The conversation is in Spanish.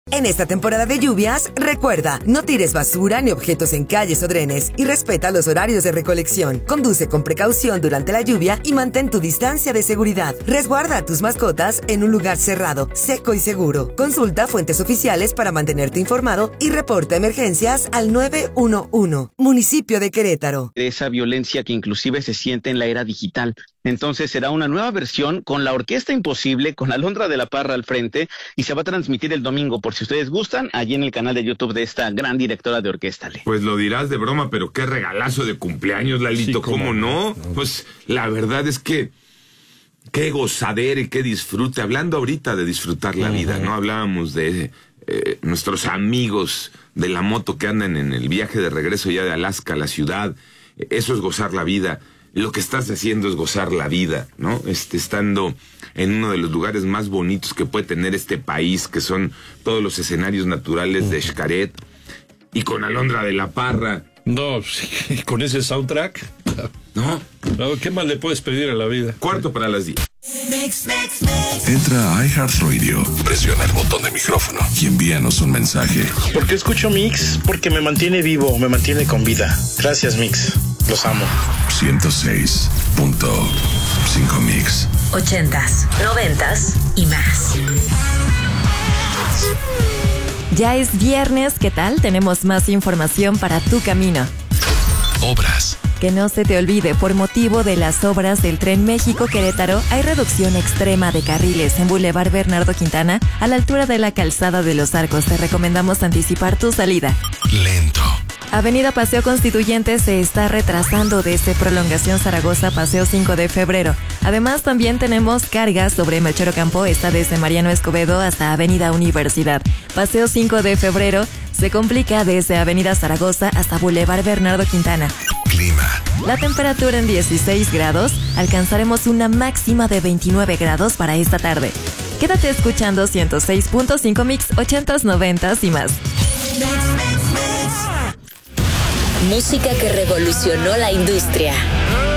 En esta temporada de lluvias, recuerda, no tires basura ni objetos en calles o drenes y respeta los horarios de recolección. Conduce con precaución durante la lluvia y mantén tu distancia de seguridad. Resguarda a tus mascotas en un lugar cerrado, seco y seguro. Consulta fuentes oficiales para mantenerte informado y reporta emergencias al 911. Municipio de Querétaro. Esa violencia que inclusive se siente en la era digital. Entonces será una nueva versión con la Orquesta Imposible, con Alondra de la Parra al frente, y se va a transmitir el domingo, por si ustedes gustan, allí en el canal de YouTube de esta gran directora de orquesta. Pues lo dirás de broma, pero qué regalazo de cumpleaños, Lalito, sí, ¿cómo no? Pues la verdad es que qué gozadera y qué disfrute. Hablando ahorita de disfrutar la vida, ¿no? Hablábamos de nuestros amigos de la moto que andan en el viaje de regreso ya de Alaska a la ciudad. Eso es gozar la vida. Lo que estás haciendo es gozar la vida, ¿no? Estando en uno de los lugares más bonitos que puede tener este país, que son todos los escenarios naturales de Xcaret, y con Alondra de la Parra. No, con ese soundtrack. ¿No? ¿Qué más le puedes pedir a la vida? 10:45. Entra a iHeartRadio, presiona el botón de micrófono y envíanos un mensaje. ¿Por qué escucho Mix? Porque me mantiene vivo, me mantiene con vida. Gracias, Mix. Los amo. 106.5 Mix. 80s, 90s y más. Ya es viernes, ¿qué tal? Tenemos más información para tu camino. Obras. Que no se te olvide, por motivo de las obras del Tren México-Querétaro, hay reducción extrema de carriles en Boulevard Bernardo Quintana, a la altura de la Calzada de los Arcos. Te recomendamos anticipar tu salida. Lento. Avenida Paseo Constituyente se está retrasando desde Prolongación Zaragoza, Paseo 5 de Febrero. Además, también tenemos cargas sobre Melchor Ocampo, esta desde Mariano Escobedo hasta Avenida Universidad. Paseo 5 de Febrero se complica desde Avenida Zaragoza hasta Boulevard Bernardo Quintana. Clima. La temperatura en 16 grados, alcanzaremos una máxima de 29 grados para esta tarde. Quédate escuchando 106.5 Mix, 80s, 90s y más. Música que revolucionó la industria.